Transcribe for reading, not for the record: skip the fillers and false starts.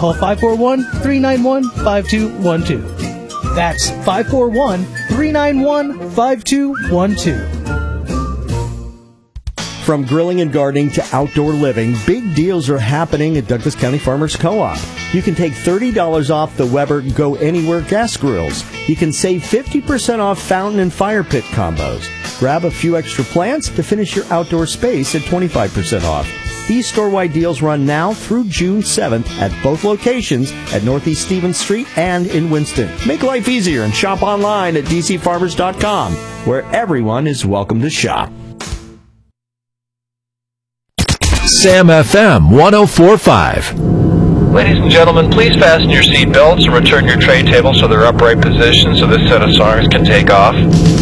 Call 541-391-5212. That's 541-391-5212. From grilling and gardening to outdoor living, big deals are happening at Douglas County Farmers Co-op. You can take $30 off the Weber Go Anywhere gas grills. You can save 50% off fountain and fire pit combos. Grab a few extra plants to finish your outdoor space at 25% off. These store-wide deals run now through June 7th at both locations at Northeast Stevens Street and in Winston. Make life easier and shop online at dcfarmers.com, where everyone is welcome to shop. Sam FM 104.5. Ladies and gentlemen, please fasten your seat belts and return your tray tables to their upright position so this set of songs can take off.